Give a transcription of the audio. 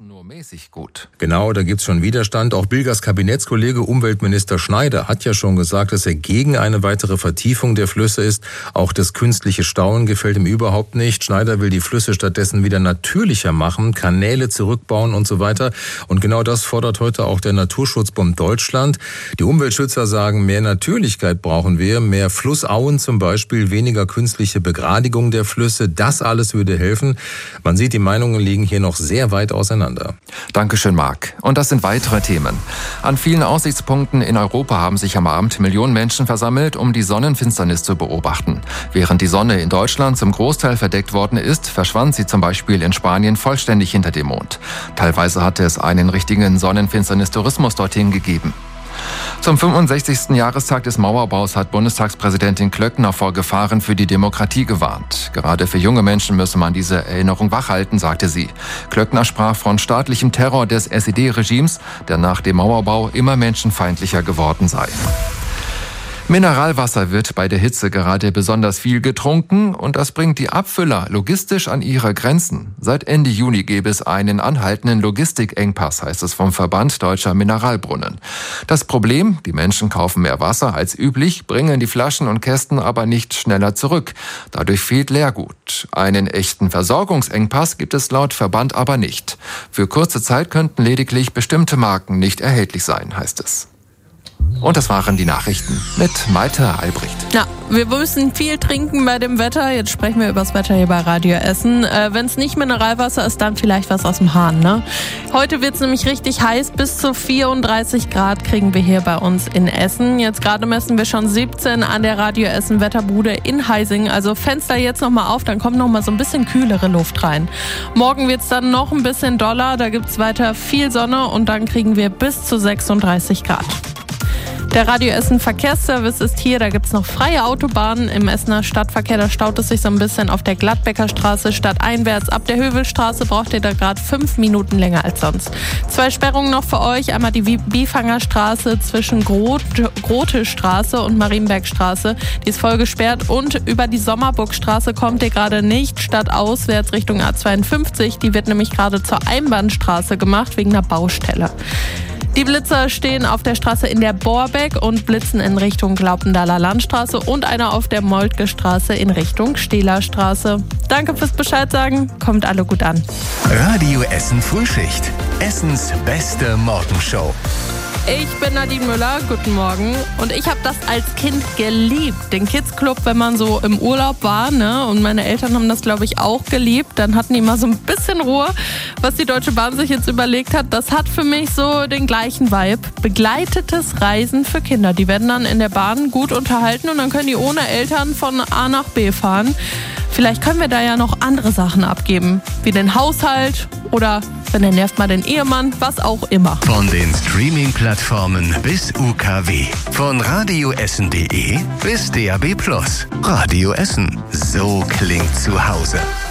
nur mäßig gut. Genau, da gibt's schon Widerstand. Auch Bilgers Kabinettskollege Umweltminister Schneider hat ja schon gesagt, dass er gegen eine weitere Vertiefung der Flüsse ist. Auch das künstliche Stauen gefällt ihm überhaupt nicht. Schneider will die Flüsse stattdessen wieder natürlicher machen, Kanäle zurückbauen und so weiter. Und genau das fordert heute auch der Naturschutzbund Deutschland. Die Umweltschützer sagen, mehr Natürlichkeit brauchen wir, mehr Flussauen zum Beispiel, weniger künstliche Begradigung der Flüsse. Das alles würde helfen. Man sieht, die Meinungen liegen hier noch sehr weit auseinander. Dankeschön, Marc. Und das sind weitere Themen. An vielen Aussichtspunkten in Europa haben sich am Abend Millionen Menschen versammelt, um die Sonnenfinsternis zu beobachten. Während die Sonne in Deutschland zum Großteil verdeckt worden ist, verschwand sie zum Beispiel in Spanien vollständig hinter dem Mond. Teilweise hatte es einen richtigen Sonnenfinsternis-Tourismus dorthin gegeben. Zum 65. Jahrestag des Mauerbaus hat Bundestagspräsidentin Klöckner vor Gefahren für die Demokratie gewarnt. Gerade für junge Menschen müsse man diese Erinnerung wachhalten, sagte sie. Klöckner sprach von staatlichem Terror des SED-Regimes, der nach dem Mauerbau immer menschenfeindlicher geworden sei. Mineralwasser wird bei der Hitze gerade besonders viel getrunken und das bringt die Abfüller logistisch an ihre Grenzen. Seit Ende Juni gäbe es einen anhaltenden Logistikengpass, heißt es vom Verband Deutscher Mineralbrunnen. Das Problem, die Menschen kaufen mehr Wasser als üblich, bringen die Flaschen und Kästen aber nicht schneller zurück. Dadurch fehlt Leergut. Einen echten Versorgungsengpass gibt es laut Verband aber nicht. Für kurze Zeit könnten lediglich bestimmte Marken nicht erhältlich sein, heißt es. Und das waren die Nachrichten mit Malte Albrecht. Ja, wir müssen viel trinken bei dem Wetter. Jetzt sprechen wir über das Wetter hier bei Radio Essen. Wenn es nicht Mineralwasser ist, dann vielleicht was aus dem Hahn, ne? Heute wird es nämlich richtig heiß. Bis zu 34 Grad kriegen wir hier bei uns in Essen. Jetzt gerade messen wir schon 17 an der Radio Essen Wetterbude in Heising. Also Fenster jetzt nochmal auf, dann kommt nochmal so ein bisschen kühlere Luft rein. Morgen wird es dann noch ein bisschen doller. Da gibt es weiter viel Sonne und dann kriegen wir bis zu 36 Grad. Der Radio Essen Verkehrsservice ist hier, da gibt's noch freie Autobahnen im Essener Stadtverkehr. Da staut es sich so ein bisschen auf der Gladbecker Straße stadteinwärts. Ab der Hövelstraße braucht ihr da gerade 5 Minuten länger als sonst. 2 Sperrungen noch für euch. Einmal die Biefangerstraße zwischen Grotestraße und Marienbergstraße. Die ist voll gesperrt. Und über die Sommerburgstraße kommt ihr gerade nicht stadtauswärts Richtung A52. Die wird nämlich gerade zur Einbahnstraße gemacht wegen einer Baustelle. Die Blitzer stehen auf der Straße in der Borbeck und blitzen in Richtung Glaubendaler Landstraße und einer auf der Moltke Straße in Richtung Stehlerstraße. Danke fürs Bescheid sagen, kommt alle gut an. Radio Essen Frühschicht, Essens beste Morgenshow. Ich bin Nadine Müller, guten Morgen. Und ich habe das als Kind geliebt. Den Kids Club, wenn man so im Urlaub war, ne? Und meine Eltern haben das, glaube ich, auch geliebt. Dann hatten die mal so ein bisschen Ruhe. Was die Deutsche Bahn sich jetzt überlegt hat, das hat für mich so den gleichen Vibe. Begleitetes Reisen für Kinder. Die werden dann in der Bahn gut unterhalten und dann können die ohne Eltern von A nach B fahren. Vielleicht können wir da ja noch andere Sachen abgeben, wie den Haushalt oder, wenn er nervt, mal den Ehemann, was auch immer. Von den Streaming-Plattformen bis UKW, von radioessen.de bis DAB+. Radio Essen, so klingt zu Hause.